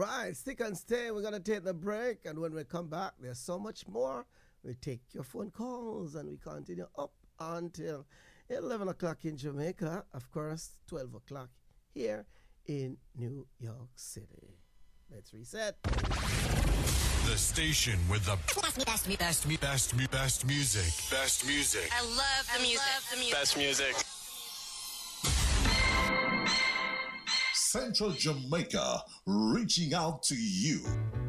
right, stick and stay. We're going to take the break. And when we come back, there's so much more. We take your phone calls and we continue up until 11 o'clock in Jamaica. Of course, 12 o'clock here in New York City. Let's reset. The station with the best music. Best music. I love the music. Best music. Central Jamaica, reaching out to you.